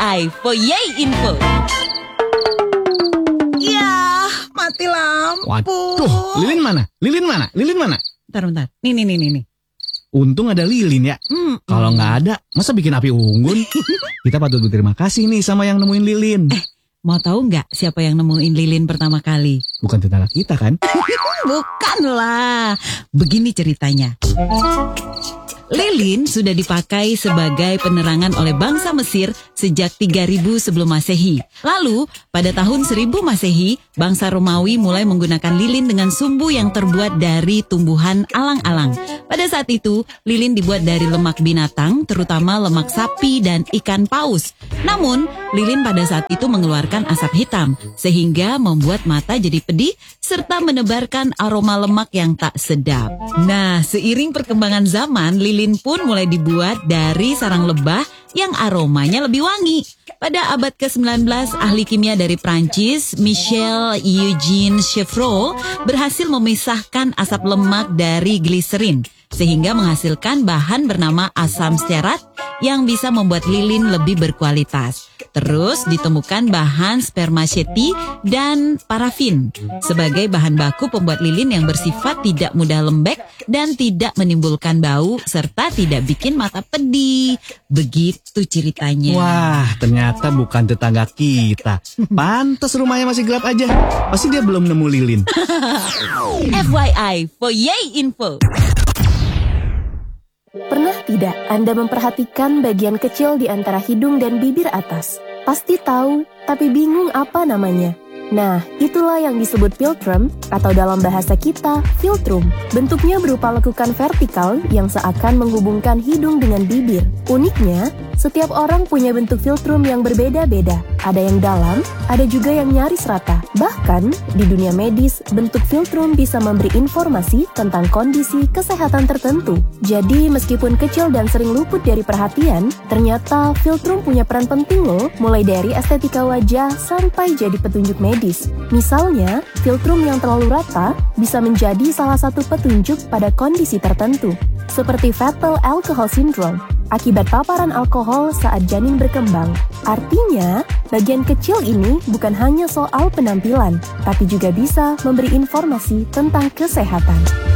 FYI for Yay Info. Ya, mati lampu. Waduh, Lilin mana? Bentar. Nih. Untung ada Lilin ya. Kalau nggak ada, masa bikin api unggun? Kita patut berterima kasih nih sama yang nemuin Lilin. Mau tahu nggak siapa yang nemuin Lilin pertama kali? Bukan tetangga kita kan? Bukanlah. Begini ceritanya. Lilin sudah dipakai sebagai penerangan oleh bangsa Mesir sejak 3000 sebelum Masehi. Lalu, pada tahun 1000 Masehi, bangsa Romawi mulai menggunakan lilin dengan sumbu yang terbuat dari tumbuhan alang-alang. Pada saat itu, lilin dibuat dari lemak binatang, terutama lemak sapi dan ikan paus. Namun, lilin pada saat itu mengeluarkan asap hitam, sehingga membuat mata jadi pedih, serta menebarkan aroma lemak yang tak sedap. Nah, seiring perkembangan zaman, lilin pun mulai dibuat dari sarang lebah yang aromanya lebih wangi. Pada abad ke-19, ahli kimia dari Prancis, Michel Eugène Chevreul, berhasil memisahkan asap lemak dari gliserin, sehingga menghasilkan bahan bernama asam stearat yang bisa membuat lilin lebih berkualitas. Terus ditemukan bahan spermaceti dan parafin sebagai bahan baku pembuat lilin yang bersifat tidak mudah lembek dan tidak menimbulkan bau serta tidak bikin mata pedih. Begitu ceritanya. Wah, ternyata bukan tetangga kita. Pantes rumahnya masih gelap aja. Pasti dia belum nemu Lilin. FYI for Yay Info. Pernah tidak Anda memperhatikan bagian kecil di antara hidung dan bibir atas? Pasti tahu, tapi bingung apa namanya. Nah, itulah yang disebut philtrum atau dalam bahasa kita, filtrum. Bentuknya berupa lekukan vertikal yang seakan menghubungkan hidung dengan bibir. Uniknya, setiap orang punya bentuk filtrum yang berbeda-beda. Ada yang dalam, ada juga yang nyaris rata. Bahkan, di dunia medis, bentuk filtrum bisa memberi informasi tentang kondisi kesehatan tertentu. Jadi, meskipun kecil dan sering luput dari perhatian, ternyata filtrum punya peran penting loh, mulai dari estetika wajah sampai jadi petunjuk medis. Misalnya, filtrum yang terlalu rata bisa menjadi salah satu petunjuk pada kondisi tertentu, seperti fetal alcohol syndrome, akibat paparan alkohol saat janin berkembang. Artinya, bagian kecil ini bukan hanya soal penampilan, tapi juga bisa memberi informasi tentang kesehatan.